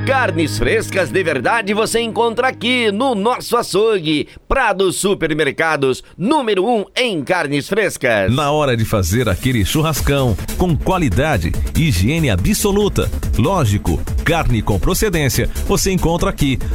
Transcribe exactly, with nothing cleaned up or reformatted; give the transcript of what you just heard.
Carnes frescas de verdade você encontra aqui no nosso açougue. Prado Supermercados, número um em carnes frescas. Na hora de fazer aquele churrascão, com qualidade, higiene absoluta, lógico, carne com procedência, você encontra aqui